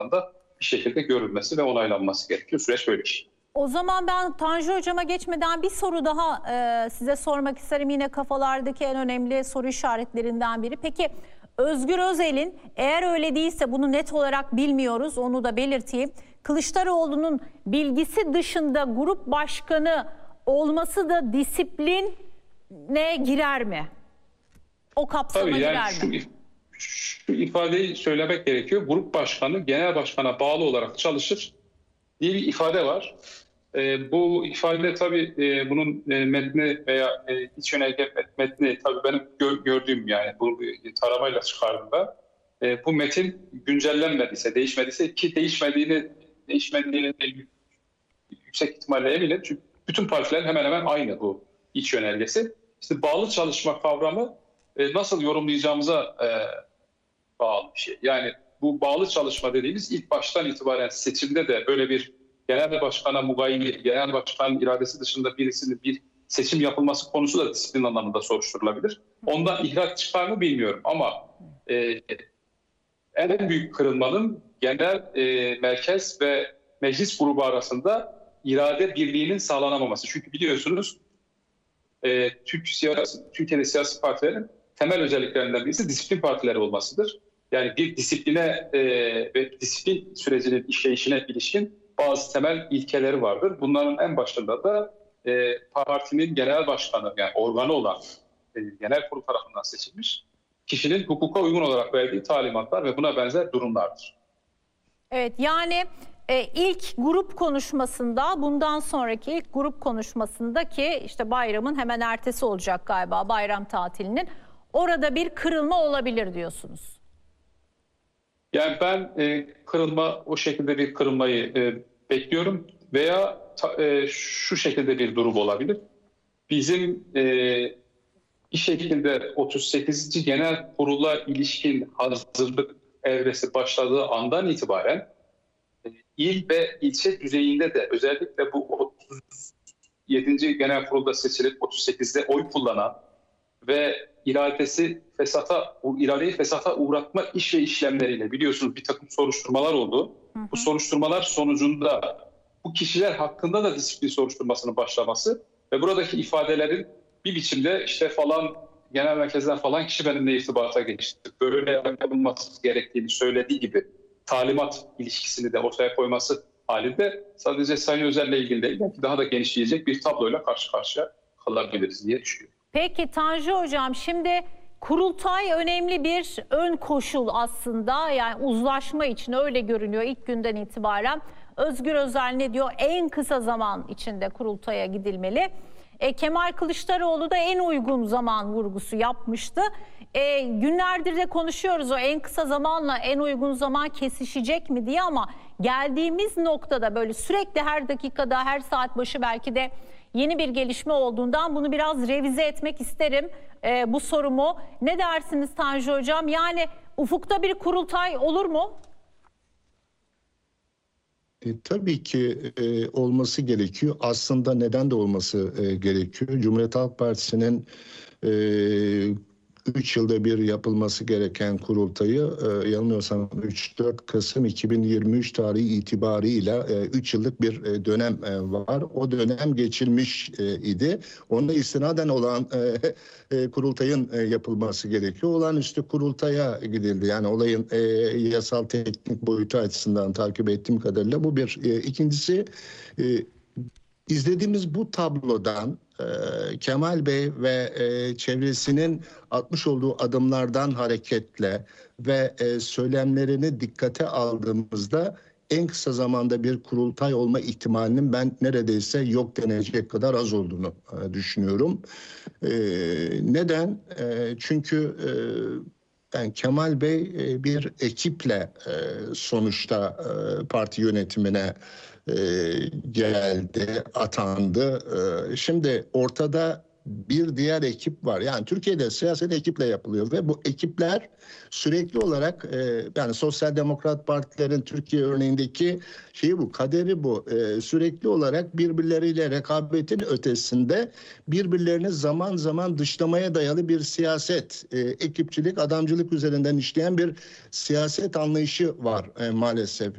da bir şekilde görülmesi ve onaylanması gerekiyor. Süreç böyle bir şey. O zaman ben Tanju Hocam'a geçmeden bir soru daha size sormak isterim. Yine kafalardaki en önemli soru işaretlerinden biri. Peki Özgür Özel'in, eğer öyle değilse, bunu net olarak bilmiyoruz, onu da belirteyim, Kılıçdaroğlu'nun bilgisi dışında grup başkanı olması da disipline girer mi? O kapsama Tabii girer yani mi? şu ifadeyi söylemek gerekiyor. Grup başkanı genel başkana bağlı olarak çalışır diye bir ifade var. Bu ifade tabii bunun metni veya iç yönerge metni tabii benim gördüğüm, yani bu taramayla çıkardım da bu metin güncellenmediyse, değişmediyse, ki değişmediğini yüksek ihtimalle eminim. Çünkü bütün partilerin hemen hemen aynı bu iç yönergesi. İşte bağlı çalışma kavramı nasıl yorumlayacağımıza bağlı bir şey. Yani bu bağlı çalışma dediğimiz ilk baştan itibaren seçimde de böyle bir genel başkana mugayyi, genel başkanın iradesi dışında birisinin bir seçim yapılması konusu da disiplin anlamında soruşturulabilir. Ondan ihraç çıkar mı bilmiyorum ama en büyük kırılmanın genel merkez ve meclis grubu arasında irade birliğinin sağlanamaması. Çünkü biliyorsunuz Türkiye'de siyasi partilerin temel özelliklerinden birisi disiplin partileri olmasıdır. Yani bir disipline ve disiplin sürecinin işleyişine ilişkin bazı temel ilkeleri vardır. Bunların en başında da partinin genel başkanı, yani organı olan genel kurul tarafından seçilmiş kişinin hukuka uygun olarak verdiği talimatlar ve buna benzer durumlardır. Evet, yani ilk grup konuşmasında, bundan sonraki ilk grup konuşmasında, ki işte bayramın hemen ertesi olacak galiba, bayram tatilinin, orada bir kırılma olabilir diyorsunuz. Yani ben o şekilde bir kırılmayı bekliyorum veya şu şekilde bir durum olabilir. Bizim bir şekilde 38. Genel Kurul'a ilişkin hazırlık evresi başladığı andan itibaren il ve ilçe düzeyinde de özellikle bu 37. Genel Kurul'da seçilip 38'de oy kullanan ve iradeyi fesata uğratma iş ve işlemleriyle, biliyorsunuz, bir takım soruşturmalar oldu. Bu soruşturmalar sonucunda bu kişiler hakkında da disiplin soruşturmasının başlaması ve buradaki ifadelerin bir biçimde işte falan genel merkezden falan kişi benimle irtibata geçti, böyle yapılması gerektiğini söylediği gibi talimat ilişkisini de ortaya koyması halinde sadece Sayın Özel'le ilgili değil, belki daha da genişleyecek bir tabloyla karşı karşıya kalabiliriz diye düşünüyorum. Peki Tanju Hocam, şimdi kurultay önemli bir ön koşul aslında, yani uzlaşma için öyle görünüyor ilk günden itibaren. Özgür Özel ne diyor? En kısa zaman içinde kurultaya gidilmeli. Kemal Kılıçdaroğlu da en uygun zaman vurgusu yapmıştı. Günlerdir de konuşuyoruz, o en kısa zamanla en uygun zaman kesişecek mi diye, ama geldiğimiz noktada böyle sürekli her dakikada, her saat başı belki de yeni bir gelişme olduğundan bunu biraz revize etmek isterim bu sorumu. Ne dersiniz Tanju Hocam? Yani ufukta bir kurultay olur mu? Tabii ki olması gerekiyor. Aslında neden de olması gerekiyor? Cumhuriyet Halk Partisi'nin 3 yılda bir yapılması gereken kurultayı yanılmıyorsam 3-4 Kasım 2023 tarihi itibarıyla 3 yıllık bir dönem var. O dönem geçilmiş idi. Ona istinaden olan kurultayın yapılması gerekiyor. Olağanüstü kurultaya gidildi. Yani olayın yasal teknik boyutu açısından takip ettiğim kadarıyla bu bir. İkincisi, izlediğimiz bu tablodan Kemal Bey ve çevresinin atmış olduğu adımlardan hareketle ve söylemlerini dikkate aldığımızda en kısa zamanda bir kurultay olma ihtimalinin ben neredeyse yok denecek kadar az olduğunu düşünüyorum. Neden? Çünkü yani Kemal Bey bir ekiple sonuçta parti yönetimine geldi, atandı. Şimdi ortada bir diğer ekip var. Yani Türkiye'de siyaset ekiple yapılıyor ve bu ekipler sürekli olarak yani sosyal demokrat partilerin Türkiye örneğindeki şeyi bu, kaderi bu. Sürekli olarak birbirleriyle rekabetin ötesinde birbirlerini zaman zaman dışlamaya dayalı bir siyaset, ekipçilik, adamcılık üzerinden işleyen bir siyaset anlayışı var maalesef.